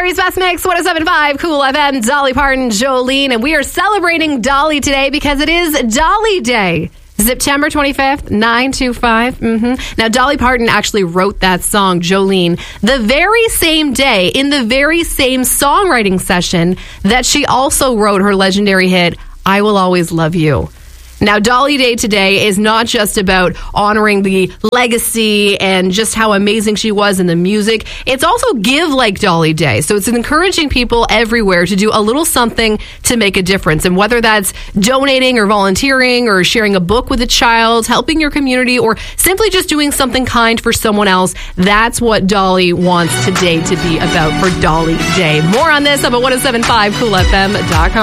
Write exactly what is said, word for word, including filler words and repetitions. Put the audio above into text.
Gary's Best Mix, one oh seven point five, Cool F M, Dolly Parton, Jolene, and we are celebrating Dolly today because it is Dolly Day. September twenty-fifth, nine two five. Mm-hmm. Now, Dolly Parton actually wrote that song, Jolene, the very same day, in the very same songwriting session that she also wrote her legendary hit, I Will Always Love You. Now, Dolly Day today is not just about honoring the legacy and just how amazing she was in the music. It's also Give Like Dolly Day. So it's encouraging people everywhere to do a little something to make a difference. And whether that's donating or volunteering or sharing a book with a child, helping your community, or simply just doing something kind for someone else, that's what Dolly wants today to be about for Dolly Day. More on this up at ten seventy-five cool f m dot com.